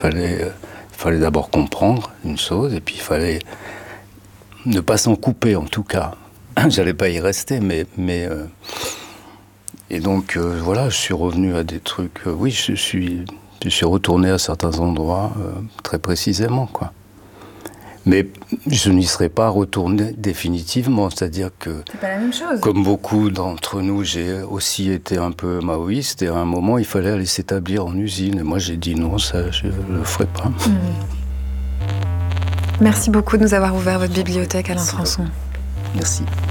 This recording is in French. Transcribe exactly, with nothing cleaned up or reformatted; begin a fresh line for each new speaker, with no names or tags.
fallait, euh, fallait d'abord comprendre une chose, et puis il fallait ne pas s'en couper, en tout cas. J'allais pas y rester, mais... mais euh, et donc, euh, voilà, je suis revenu à des trucs... Euh, oui, je suis, je suis retourné à certains endroits, euh, très précisément, quoi. Mais je n'y serais pas retourné définitivement, c'est-à-dire que...
C'est pas la même chose.
Comme beaucoup d'entre nous, j'ai aussi été un peu maoïste, et à un moment, il fallait aller s'établir en usine. Et moi, j'ai dit non, ça, je le ferai pas.
Mmh. Merci beaucoup de nous avoir ouvert votre bibliothèque, Alain Françon.
Merci.